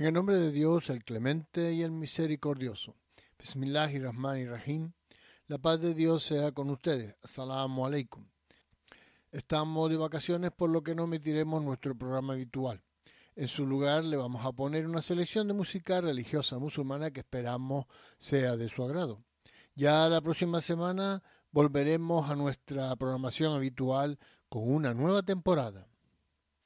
En el nombre de Dios, el clemente y el misericordioso. Bismillahirrahmanirrahim. La paz de Dios sea con ustedes. Assalamu alaikum. Estamos de vacaciones, por lo que no emitiremos nuestro programa habitual. En su lugar le vamos a poner una selección de música religiosa musulmana que esperamos sea de su agrado. Ya la próxima semana volveremos a nuestra programación habitual con una nueva temporada.